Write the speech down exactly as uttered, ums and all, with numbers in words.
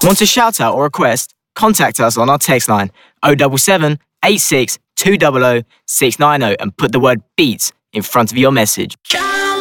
Want a shout out or request? Contact us on our text line oh seven seven, eight six two zero zero, six nine zero and put the word beats in front of your message.